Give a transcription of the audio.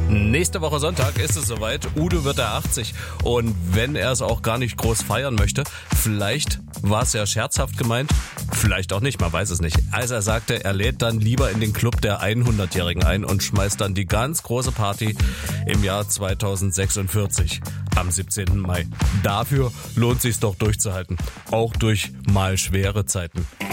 Nächste Woche Sonntag ist es soweit. Udo wird er 80. Und wenn er es auch gar nicht groß feiern möchte, vielleicht war es ja scherzhaft gemeint, vielleicht auch nicht, man weiß es nicht. Als er sagte, er lädt dann lieber in den Club der 100-Jährigen ein und schmeißt dann die ganz große Party im Jahr 2046 am 17. Mai. Dafür lohnt sich's doch durchzuhalten, auch durch mal schwere Zeiten.